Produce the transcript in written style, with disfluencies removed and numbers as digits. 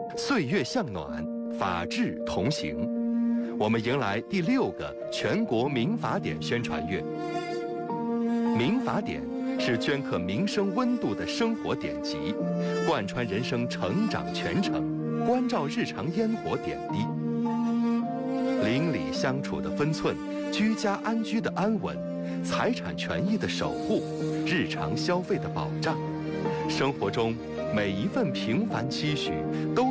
岁月向暖，法治同行。我们迎来第6个全国民法典宣传月。民法典是镌刻民生温度的生活典籍，贯穿人生成长全程，关照日常烟火点滴。邻里相处的分寸，居家安居的安稳，财产权益的守护，日常消费的保障，生活中每一份平凡期许都